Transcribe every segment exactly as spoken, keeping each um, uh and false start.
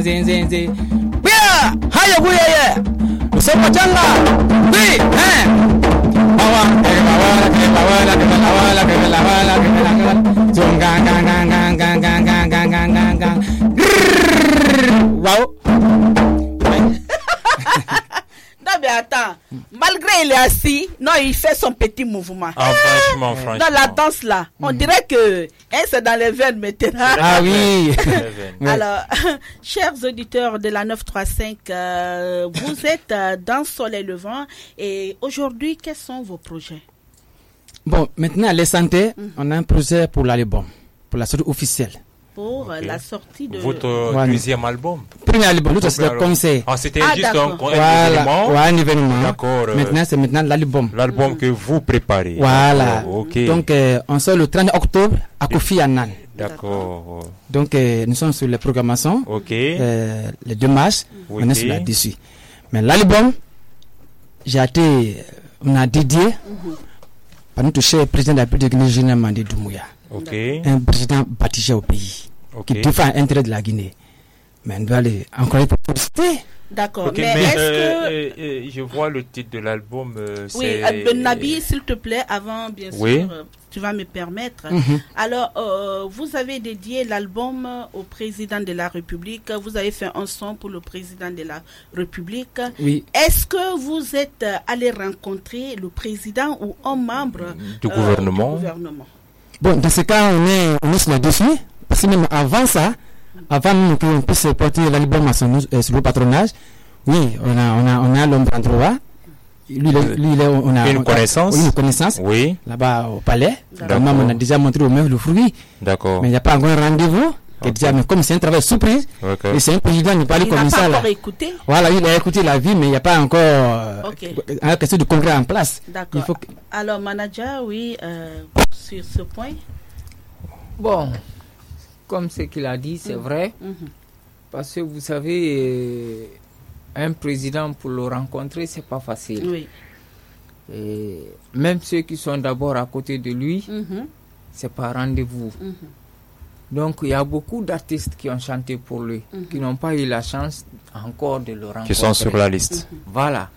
zin zin zin. Bia, haya buya ya. Usema changa. Bi, eh. Bawa, eh bawa, eh bawa, eh bawa, eh bawa, eh bawa. Zonga gang gang gang gang gang gang gang gang gang gang. Wow. Non mais attends, malgré il est assis, non il fait son petit mouvement. Ah franchement, franchement. Dans la danse là, on dirait que hein, c'est dans les veines maintenant. Ah oui. Alors, chers auditeurs de la neuf cent trente-cinq, euh, vous êtes euh, dans Soleil Levant et aujourd'hui, quels sont vos projets? Bon, maintenant, les santé, mm-hmm. on a un projet pour l'album, pour la sortie officielle. Pour okay. la sortie de... Votre ouais. deuxième album? Premier album, l'autre c'était le concert. Ah, c'était ah, juste un, un voilà. événement? Ouais, un événement. D'accord. Maintenant, c'est maintenant l'album. L'album mm-hmm. que vous préparez. Voilà. Okay. Donc, euh, on sort le trente octobre à Kofi Annan. D'accord. Donc, euh, nous sommes sur les programmations. Ok. Euh, le deux mars, okay. on est sur là-dessus. Mais l'album, j'ai été, on a dédié mm-hmm. par notre cher président de la République de Guinée, Général Mandé Doumbouya. Ok. Un président baptisé au pays. Okay. Qui défend l'intérêt de la Guinée. Mais on doit aller encore pour publicité. D'accord. Okay, mais, mais est-ce euh, que... euh, euh, je vois le titre de l'album. Euh, oui, Ben Nabi, s'il te plaît, avant, bien sûr, oui. euh, tu vas me permettre. Mm-hmm. Alors, euh, vous avez dédié l'album au président de la République. Vous avez fait un son pour le président de la République. Oui. Est-ce que vous êtes allé rencontrer le président ou un membre du, euh, gouvernement. du gouvernement? Bon, dans ce cas, on est, on est sur la dessus. Parce que même avant ça, avant même qu'on puisse porter l'album sur le patronage, oui, on a, on a, on a l'homme trente-trois. Lui, lui, lui, on a une connaissance. On a, une connaissance. Oui. Là-bas au palais. D'accord. On a déjà montré au maire le fruit. D'accord. Mais il n'y a pas encore un rendez-vous. Okay. Déjà, mais comme c'est un travail surprise, okay. et c'est un président, il n'est pas allé comme ça. Il n'a pas là. écouté. Voilà, il a écouté la vie, mais il n'y a pas encore euh, okay. quelque chose de concret en place. D'accord. Faut que... Alors, manager, oui, euh, sur ce point. Bon, comme ce qu'il a dit, c'est mmh. vrai. Mmh. Parce que vous savez, un président, pour le rencontrer, c'est pas facile. Oui. Et même ceux qui sont d'abord à côté de lui, mmh. c'est pas rendez-vous. Mmh. Donc, il y a beaucoup d'artistes qui ont chanté pour lui, mmh. qui n'ont pas eu la chance encore de le rencontrer. Qui sont sur la liste. Mmh. Voilà.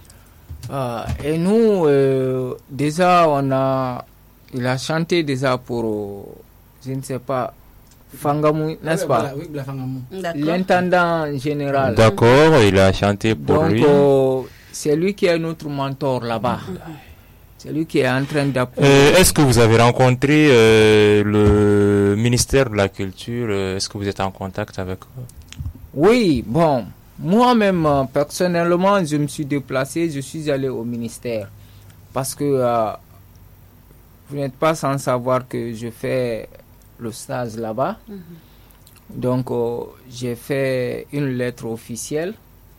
Euh, et nous, euh, déjà, on a, il a chanté déjà pour, je ne sais pas, Fangamou, n'est-ce pas? Oui, l'intendant général. D'accord, il a chanté pour Donc, lui. Donc, euh, c'est lui qui est notre mentor là-bas. Mmh. C'est lui qui est en train d'appuyer. Euh, est-ce que vous avez rencontré euh, le ministère de la Culture? Est-ce que vous êtes en contact avec eux? Oui, bon, moi-même, personnellement, je me suis déplacé, je suis allé au ministère. Parce que euh, vous n'êtes pas sans savoir que je fais le stage là-bas. Mm-hmm. Donc, euh, j'ai fait une lettre officielle.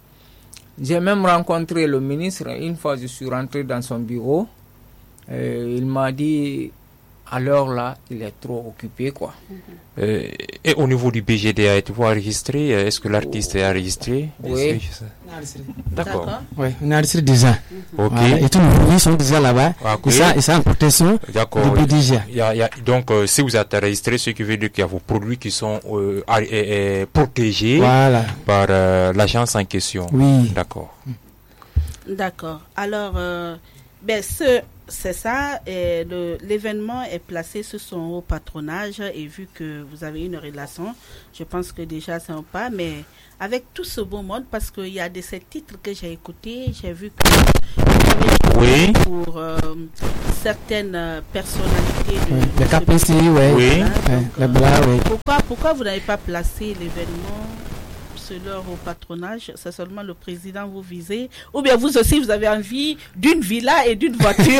J'ai même rencontré le ministre. Une fois, je suis rentré dans son bureau. Euh, il m'a dit, à l'heure là, il est trop occupé, quoi. Mm-hmm. Euh, et au niveau du B G D A, êtes-vous enregistré? Est-ce que l'artiste est enregistré? Oui. D'accord. Oui, on a enregistré déjà. Ok. Voilà. Et tous nos produits sont déjà là-bas. Okay. Ils sont en protection. D'accord. Du B D G A. Il y a, il y a, donc, euh, si vous êtes enregistré, ce qui veut dire qu'il y a vos produits qui sont euh, à, à, à, protégés voilà. par euh, l'agence en question. Oui. D'accord. D'accord. Alors, euh, ben, ce, c'est ça. Et le, l'événement est placé sous son haut patronage. Et vu que vous avez une relation, je pense que déjà c'est un pas. Mais avec tout ce beau monde, parce qu'il y a de ces titres que j'ai écoutés, j'ai vu que vous avez oui. pour euh, certaines personnalités de, oui. de le K P C, ouais. Oui. Donc, ouais. euh, Le bras, oui. pourquoi, pourquoi vous n'avez pas placé l'événement leur au patronage? C'est seulement le président vous visez, ou bien vous aussi vous avez envie d'une villa et d'une voiture?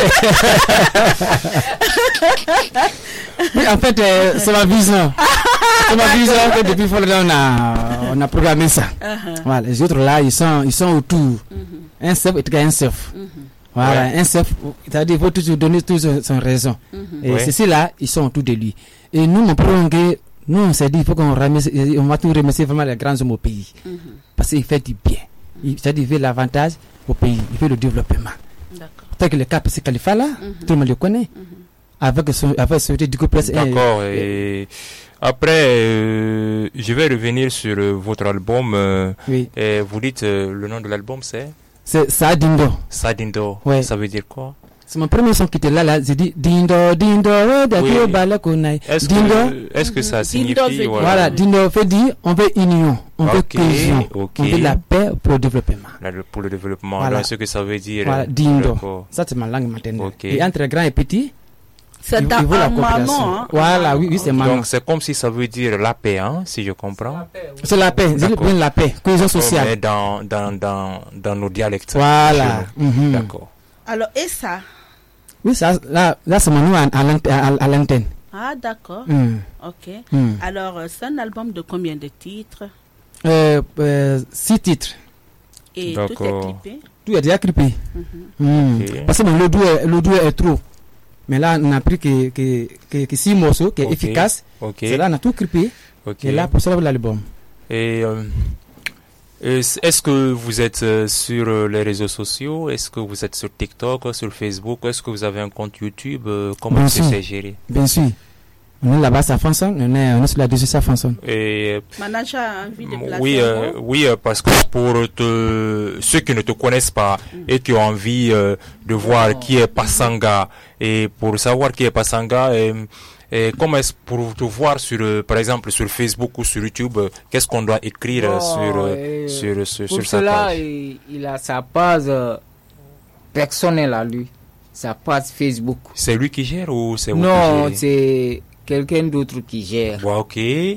Oui, en fait, euh, c'est ma vision. C'est ma vision que depuis Florida on a, on a programmé ça. Uh-huh. Voilà, les autres là, ils sont, ils sont autour. Uh-huh. Un chef et un chef. Uh-huh. Voilà, ouais. Un chef, c'est-à-dire il faut toujours donner toujours son raison. Uh-huh. Et ouais. Ceux là, ils sont autour de lui. Et nous, mon prolongé, nous, on s'est dit, il faut qu'on remercie, on va tout remercier vraiment les grands hommes au pays. Mm-hmm. Parce qu'il fait du bien. Il, c'est-à-dire, il fait l'avantage au pays. Il fait le développement. D'accord. Tel que le cas, c'est Khalifa là, mm-hmm. tout le monde le connaît. Mm-hmm. Avec son, avec son, du coup, d'accord. Et, et Après, euh, je vais revenir sur euh, votre album. Euh, Oui. et vous dites euh, le nom de l'album, c'est C'est ça, Dindo. Sadindo. Ouais. Ça veut dire quoi? C'est mon premier son qui était là, là. J'ai dit Dindo, Dindo, ouais, d'accord, Oui. bala konai. Est-ce Dindo. que, est-ce que ça Mhm. signifie Dindo veut- voilà, Voilà, Dindo fait dire, on veut union, on veut Ok, cohésion, ok. on veut la paix pour le développement. là, le- pour le développement, Voilà. donc ce que ça veut dire. Voilà, euh, Dindo. d'accord. Ça, c'est ma langue maternelle. Ok. Et entre grand et petit, C'est il, dans il veut la un coopération. maman. Hein? Voilà, oui, oui, c'est maman. Donc c'est comme si ça veut dire la paix, hein, si je comprends. C'est la paix, c'est D'accord. bien la paix, cohésion Oh, mais sociale. dans, dans, dans, dans nos dialectes. Voilà. chez nous. Mhm. D'accord. Alors, et ça? Oui, ça, là, là c'est mon nom à, à l'ant- à- à l'antenne. Ah, d'accord. Mm. Ok. Mm. Alors, euh, c'est un album de combien de titres? Euh, euh, six titres. Et tout est D'accord. clippé? Tout est déjà clippé. Mhm. Mm. Ok. Parce que bon, l'audio est, l'audio est trop. Mais là, on n'a pris que, que, que, que six morceaux, qui est Ok. efficace. Ok. C'est là, on a tout clippé. Ok. Et là, pour ça, l'album. Et euh, est-ce est-ce que vous êtes euh, sur euh, les réseaux sociaux? Est-ce que vous êtes sur TikTok, sur Facebook? Est-ce que vous avez un compte YouTube? Euh, Comment Bien est-ce que sûr. c'est géré? Bien sûr. On est là-bas, ça fonctionne. On est, on est sur la deuxième, ça fonctionne. Et Manager a envie de placer oui, un euh, mot? oui, euh, parce que pour te, ceux qui ne te connaissent pas et qui ont envie euh, de voir Oh. qui est Passanga et pour savoir qui est Passanga, et, et comment est-ce pour te voir sur, euh, par exemple, sur Facebook ou sur YouTube, euh, qu'est-ce qu'on doit écrire euh, Bon, sur, euh, euh, sur, sur, Pour sur sa cela, page? il, il a sa page euh, personnelle à lui, sa page Facebook. C'est lui qui gère ou c'est vous Non, qui gérez? c'est quelqu'un d'autre qui gère. Bon, ok.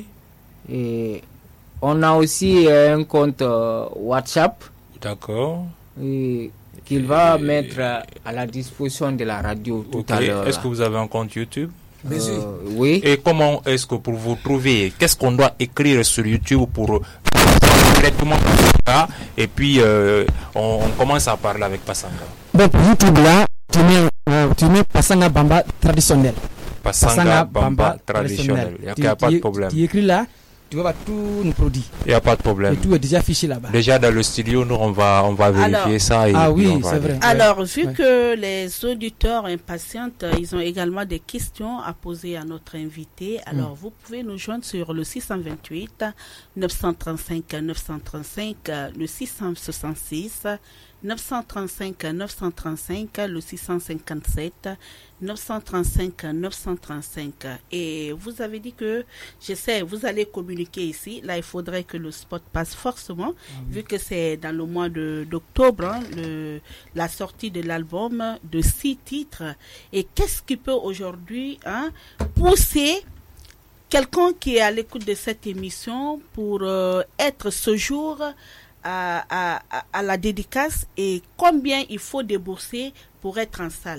Et on a aussi euh, un compte euh, WhatsApp D'accord. et qu'il va mettre euh, à la disposition de la radio tout Ok. à l'heure. Est-ce là. que vous avez un compte YouTube? Euh, oui. Et comment est-ce que pour vous trouver, qu'est-ce qu'on doit écrire sur YouTube pour directement Passanga et puis euh, on, on commence à parler avec Passanga. Donc, pour YouTube, là, tu mets, euh, tu mets Passanga Bamba traditionnel. Passanga Bamba traditionnel. Il n'y a, Tu- y a pas tu- de problème. Tu écris là, tu vas voir tous nos produits. Il n'y a pas de Et problème. tout est déjà fiché là-bas. Déjà dans le studio, nous on va on va vérifier Alors- ça. Et Ah puis oui, on va c'est aller. vrai. Alors, vu ouais. que les auditeurs impatientent, euh, ils ont également des questions à poser à notre invité. Alors, vous pouvez nous joindre sur le six cent vingt-huit, neuf cent trente-cinq, neuf cent trente-cinq, euh, le six cent soixante-six, neuf cent trente-cinq, neuf cent trente-cinq, le six cent cinquante-sept, neuf cent trente-cinq, neuf cent trente-cinq. Et vous avez dit que, je sais, vous allez communiquer ici. Là, il faudrait que le spot passe forcément, vu que c'est dans le mois de- d'octobre, hein, le, la sortie de l'album de six titres. Et qu'est-ce qui peut aujourd'hui hein, pousser quelqu'un qui est à l'écoute de cette émission pour euh, être ce jour à, à, à, à la dédicace et combien il faut débourser pour être en salle?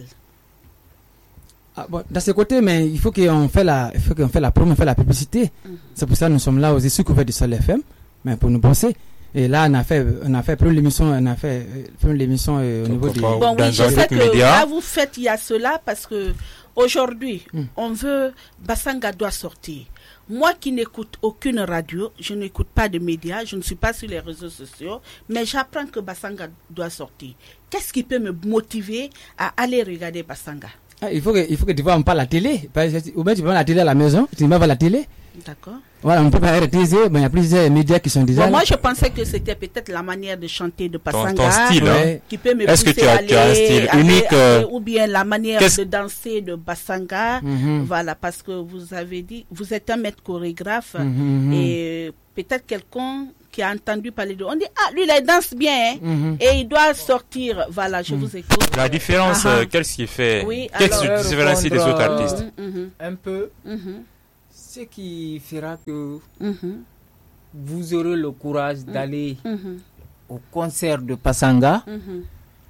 Ah, bon, dans ce côté, mais il faut qu'on fait la, il faut qu'on fait la promo, on fait la publicité. Mhm. C'est pour ça que nous sommes là aussi sur couvert du Sol F M, mais pour nous bosser. Et là, on a fait, on a fait pour l'émission, on a fait euh, pour l'émission euh, au Donc, niveau on des. va- Bon, dans oui, je un sais autre que média. là, vous faites, il y a cela parce que aujourd'hui, Mm. on veut, Bassanga doit sortir. Moi qui n'écoute aucune radio, je n'écoute pas de médias, je ne suis pas sur les réseaux sociaux, mais j'apprends que Bassanga doit sortir. Qu'est-ce qui peut me motiver à aller regarder Bassanga? Ah, il faut que, il faut que tu vois pas la télé. Parce que, ou bien tu vois la télé à la maison, tu ne vas pas la télé. D'accord. Voilà, on peut pas R T Z, mais il y a plusieurs médias qui sont déjà. Bon, là. moi, je pensais que c'était peut-être la manière de chanter de Ton, Bassanga ton style, hein. Ouais. qui peut me Est-ce que pousser tu as- à tu as un aller- style aller- unique, aller- euh, ou bien la manière qu'est-ce- de danser de Bassanga. Mhm. Voilà, parce que vous avez dit, vous êtes un maître chorégraphe Mhm, mhm. et peut-être quelqu'un qui a entendu parler de, on dit ah lui il danse bien hein, Mhm. et il doit sortir. Voilà, je vous écoute. La différence, Ah, ah. euh, qu'est-ce qui fait? Oui, Qu'est-ce alors- qui différencie des autres Répondre, artistes? Mhm, mhm, Un peu, mhm, ce qui fera que mhm, vous aurez le courage d'aller mhm, au concert de Passanga, mhm.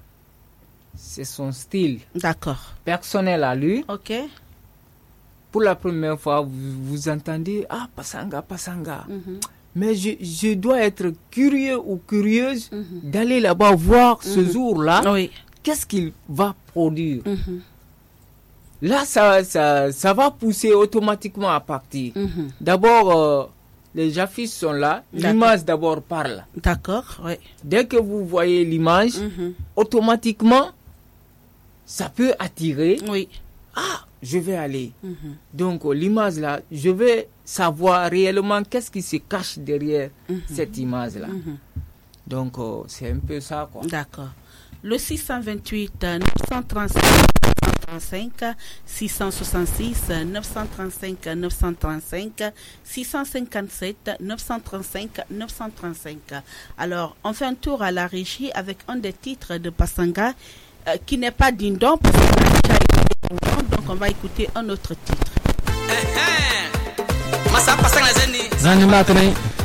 c'est son style D'accord. personnel à lui. Ok. Pour la première fois, vous, vous entendez « Ah, Passanga, Passanga Mhm, ». Mais je, je dois être curieux ou curieuse mhm. d'aller là-bas voir ce Mhm. jour-là, Oui. qu'est-ce qu'il va produire. Mhm, Là, ça, ça, ça va pousser automatiquement à partir. mhm. D'abord, euh, les affiches sont là, D'accord. l'image d'abord parle. D'accord. Oui. Dès que vous voyez l'image, Mhm. automatiquement, ça peut attirer. Oui. ah, je vais aller. Mhm. Donc, euh, l'image là, je vais savoir réellement qu'est-ce qui se cache derrière Mhm. cette image-là. Mhm. Donc, euh, c'est un peu ça, quoi. D'accord. Le six cent vingt-huit neuf cent trente-cinq neuf cent trente-cinq, six cent soixante-six neuf cent trente-cinq neuf cent trente-cinq, six cent cinquante-sept neuf cent trente-cinq neuf cent trente-cinq. Alors, on fait un tour à la régie avec un des titres de Passanga euh, qui n'est pas Dindon, parce qu'on a déjà écouté Dindon, donc on va écouter un autre titre. Zani Matanay.